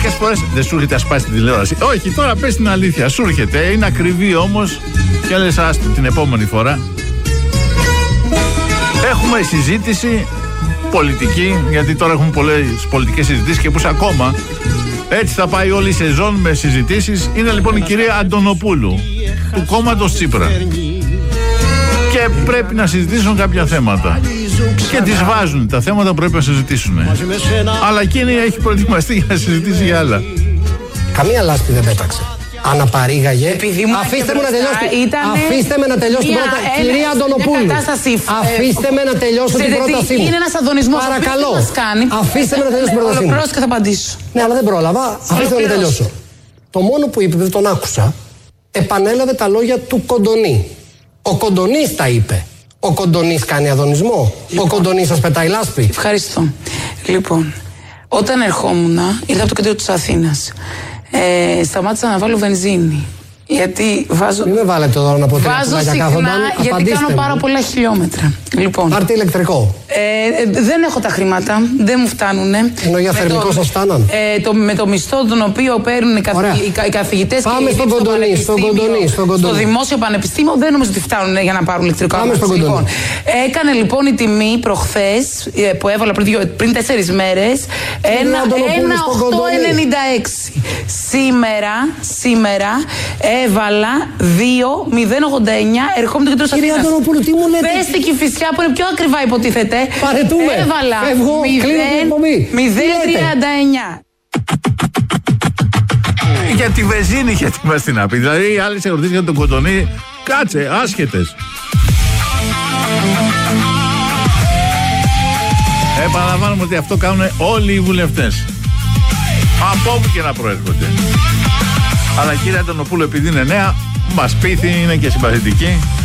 Μερικές φορές δεν σου έρχεται να σπάσει την τηλεόραση. Όχι, τώρα πες την αλήθεια. Σου έρχεται, είναι ακριβή όμως. Και λες άστο την επόμενη φορά. Έχουμε συζήτηση πολιτική, γιατί τώρα έχουμε πολλές πολιτικές συζητήσεις και πως ακόμα έτσι θα πάει όλη η σεζόν με συζητήσεις. Είναι λοιπόν η κυρία Αντωνοπούλου του κόμματος Τσίπρα. Και πρέπει να συζητήσουν κάποια θέματα. Και τις βάζουν τα θέματα που πρέπει να συζητήσουν. Αλλά εκείνη έχει προετοιμαστεί για να συζητήσει για άλλα. Καμία λάσπη δεν πέταξε. Αναπαρήγαγε. Αφήστε με να τελειώσω. Αφήστε με να τελειώσω την πρόταση. Κυρία Αντωνοπούλου. Αφήστε με να τελειώσω την πρότασή μου. Είναι ένας αντωνισμός. Παρακαλώ. Αφήστε με να τελειώσω την πρότασή μου. Ολοκληρώσω και θα απαντήσω. Ναι, αλλά δεν πρόλαβα. Αφήστε με να τελειώσω. Το μόνο που είπε, δεν τον άκουσα, επανέλαβε τα λόγια του Κοντονή. Ο Κοντονής τα είπε. Ο Κοντονής κάνει αδωνισμό. Ο Κοντονής σας πετάει λάσπη. Ευχαριστώ. Λοιπόν, όταν ερχόμουν, ήρθα από το κέντρο της Αθήνας. Σταμάτησα να βάλω βενζίνη. Γιατί βάζω. Μην με βάλετε τώρα να πω τι συχνά, γιατί κάνω πάρα πολλά χιλιόμετρα. Λοιπόν. Πάρτε ηλεκτρικό. Δεν έχω τα χρήματα, δεν μου φτάνουν. Ενώ για θερμικό σας φτάναν. Με το μισθό τον οποίο παίρνουν οι καθηγητές. Πάμε στον Κοντονή. Στο δημόσιο πανεπιστήμιο δεν νομίζω ότι φτάνουν για να πάρουν ηλεκτρικό. Πάμε στον Κοντονή. Έκανε λοιπόν η τιμή προχθές που έβαλα πριν 4 μέρες 1,896. Σήμερα έβαλα 2,089. Ερχόμαι το κέντρο σας. Κυρία Αντωνοπούλου, τι μου λέτε. Πες την Κηφισιά που είναι πιο ακριβά υποτίθεται. Παρετούμε. Έβαλα 0,039. Για τη βενζίνη, γιατί μας την να πει. Δηλαδή οι άλλες ερωτήσεις για τον Κοντονή, κάτσε, άσχετες. Επαναλαμβάνουμε ότι αυτό κάνουν όλοι οι βουλευτές. Από όπου και να προέρχονται. Αλλά κύριε Αντωνοπούλου, επειδή είναι νέα, μας πείθει, είναι και συμπαθητική.